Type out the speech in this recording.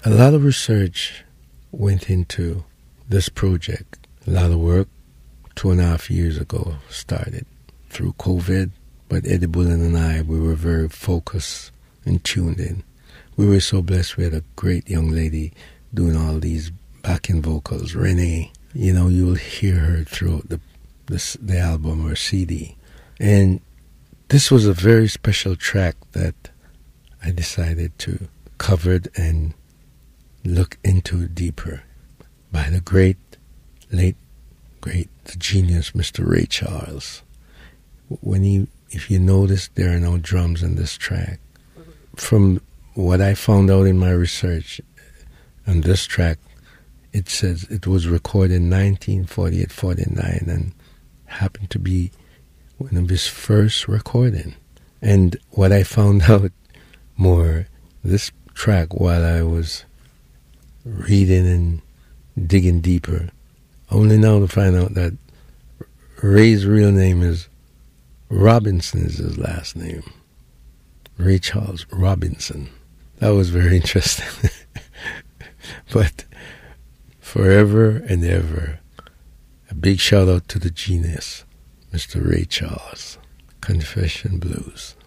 A lot of research went into this project. A lot of work 2.5 years ago started through COVID, but Eddie Bullen and I, we were very focused and tuned in. We were so blessed. We had a great young lady doing all these backing vocals, Renee. You know, you'll hear her throughout the album or CD. And this was a very special track that I decided to cover and look into deeper by the late great, the genius, Mr. Ray Charles. If you notice, there are no drums in this track. From what I found out in my research on this track, it says it was recorded in 1948-49 and happened to be one of his first recording. And what I found out more, this track, while I was reading and digging deeper, only now to find out that Ray's real name is Robinson, is his last name. Ray Charles Robinson. That was very interesting. But forever and ever, a big shout out to the genius, Mr. Ray Charles. Confession Blues.